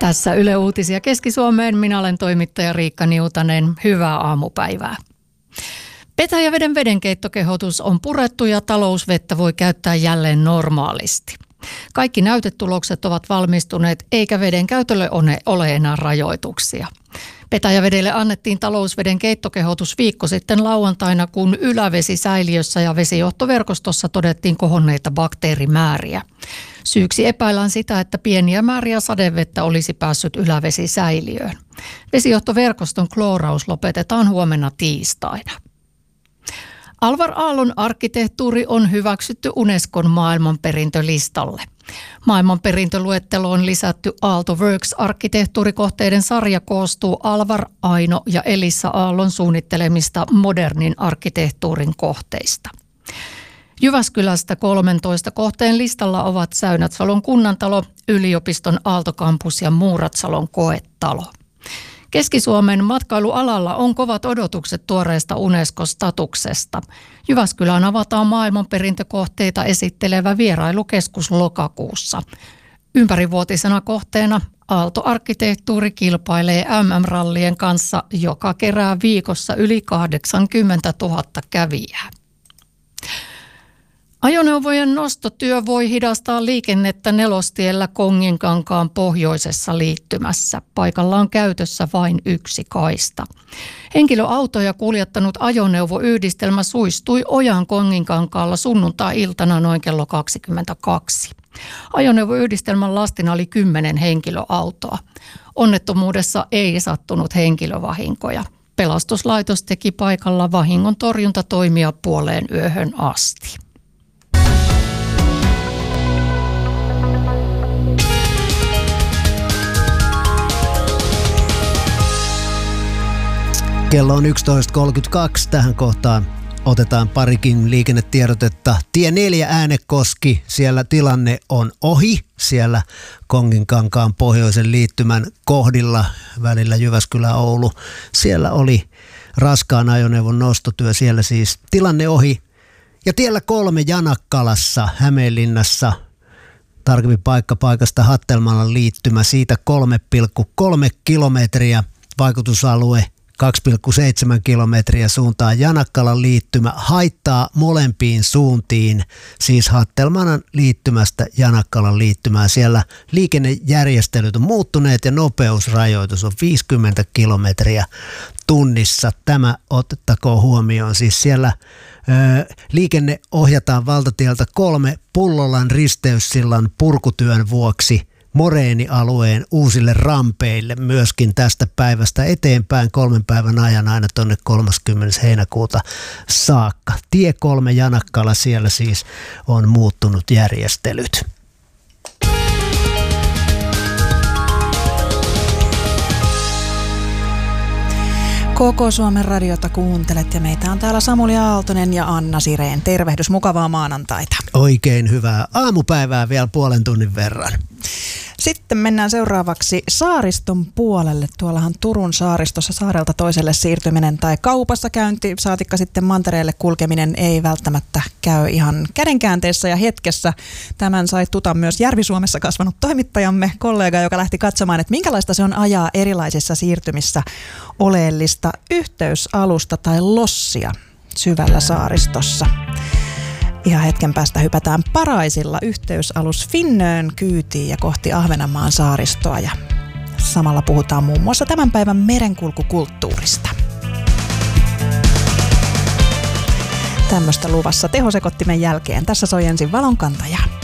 Tässä Yle Uutisia Keski-Suomeen. Minä olen toimittaja Riikka Niutanen. Hyvää aamupäivää. Petäjäveden vedenkeittokehotus on purettu ja talousvettä voi käyttää jälleen normaalisti. Kaikki näytetulokset ovat valmistuneet eikä veden käytölle ole enää rajoituksia. Petäjävedelle annettiin talousveden keittokehotus viikko sitten lauantaina, kun ylävesisäiliössä ja vesijohtoverkostossa todettiin kohonneita bakteerimääriä. Syyksi epäillään sitä, että pieniä määriä sadevettä olisi päässyt ylävesisäiliöön. Vesijohtoverkoston klooraus lopetetaan huomenna tiistaina. Alvar Aallon arkkitehtuuri on hyväksytty Unescon maailmanperintölistalle. Maailmanperintöluetteloon lisätty Aalto Works-arkkitehtuurikohteiden sarja koostuu Alvar, Aino ja Elissa Aallon suunnittelemista modernin arkkitehtuurin kohteista. Jyväskylästä 13 kohteen listalla ovat Säynätsalon kunnantalo, yliopiston Aaltokampus ja Muuratsalon koetalo. Keski-Suomen matkailualalla on kovat odotukset tuoreesta Unesco-statuksesta. Jyväskylään avataan maailmanperintökohteita esittelevä vierailukeskus lokakuussa. Ympärivuotisena kohteena Aalto-arkkitehtuuri kilpailee MM-rallien kanssa, joka kerää viikossa yli 80 000 kävijää. Ajoneuvojen nostotyö voi hidastaa liikennettä Nelostiellä Konginkankaan pohjoisessa liittymässä. Paikalla on käytössä vain yksi kaista. Henkilöautoja kuljettanut ajoneuvoyhdistelmä suistui ojan Konginkankaalla sunnuntai-iltana noin kello 22. Ajoneuvoyhdistelmän lastina oli 10 henkilöautoa. Onnettomuudessa ei sattunut henkilövahinkoja. Pelastuslaitos teki paikalla vahingon torjuntatoimia puoleen yöhön asti. Kello on 11.32. Tähän kohtaan otetaan parikin liikennetiedotetta. Tie 4 Äänekoski, siellä tilanne on ohi. Siellä Konginkankaan pohjoisen liittymän kohdilla välillä Jyväskylä-Oulu. Siellä oli raskaan ajoneuvon nostotyö, siellä siis tilanne ohi. Ja tiellä 3 Janakkalassa Hämeenlinnassa, tarkemmin paikasta Hattelmalan liittymä, siitä 3,3 kilometriä, vaikutusalue 2,7 kilometriä suuntaan Janakkalan liittymä, haittaa molempiin suuntiin, siis Hattelmanan liittymästä Janakkalan liittymään. Siellä liikennejärjestelyt on muuttuneet ja nopeusrajoitus on 50 kilometriä tunnissa. Tämä otettakoon huomioon. Siis siellä liikenne ohjataan valtatieltä 3 Pullolan risteyssillan purkutyön vuoksi moreenialueen uusille rampeille myöskin tästä päivästä eteenpäin 3 päivän ajan aina tuonne 30. heinäkuuta saakka. Tie 3 Janakkala, siellä siis on muuttunut järjestelyt. Koko Suomen radiota kuuntelet ja meitä on täällä Samuli Aaltonen ja Anna Sireen. Tervehdys, mukavaa maanantaita. Oikein hyvää aamupäivää vielä puolen tunnin verran. Sitten mennään seuraavaksi saariston puolelle. Tuollahan Turun saaristossa saarelta toiselle siirtyminen tai kaupassa käynti, saatikka sitten mantereelle kulkeminen ei välttämättä käy ihan kädenkäänteessä ja hetkessä. Tämän sai tuta myös Järvi-Suomessa kasvanut toimittajamme, kollega, joka lähti katsomaan, että minkälaista se on ajaa erilaisissa siirtymissä oleellista yhteysalusta tai lossia syvällä saaristossa. Ihan hetken päästä hypätään Paraisilla yhteysalus Finnön kyytiin ja kohti Ahvenanmaan saaristoa. Ja samalla puhutaan muun muassa tämän päivän merenkulkukulttuurista. Tämmöistä luvassa tehosekottimen jälkeen. Tässä soi ensin Valonkantaja.